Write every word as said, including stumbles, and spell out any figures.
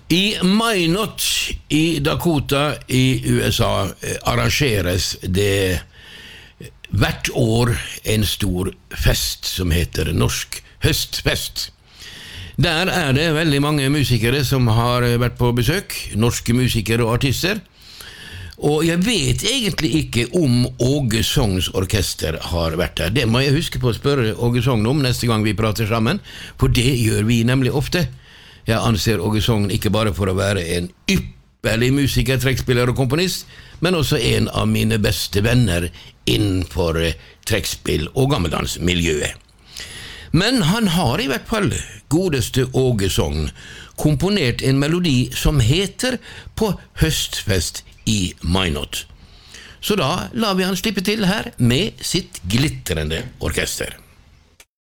I Minot i Dakota i U S A arrangeres det hvert år en stor fest som heter Norsk Høstfest. Der er det veldig mange musikere som har vært på besøk, norske musikere og artister. Og jeg vet egentlig ikke om Åge Sogns orkester har vært der. Det må jeg huske på å spørre Åge Sogn om neste gang vi prater sammen, for det gjør vi nemlig ofte. Jeg anser Åge Sogn ikke bare for å være en ypperlig musiker, trekkspiller og komponist, men også en av mine beste venner innenfor trekkspill og gammeldansmiljøet. Men han har i hvert fall, godeste Åge Sogn, komponert en melodi som heter På høstfest i Minot. Så da lar vi han slippe til her med sitt glitrende orkester.